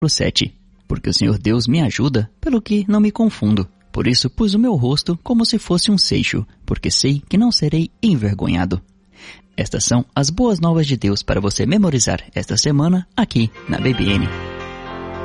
7. Porque o Senhor Deus me ajuda, pelo que não me confundo. Por isso pus o meu rosto como se fosse um seixo, porque sei que não serei envergonhado. Estas são as boas novas de Deus para você memorizar esta semana aqui na BBN.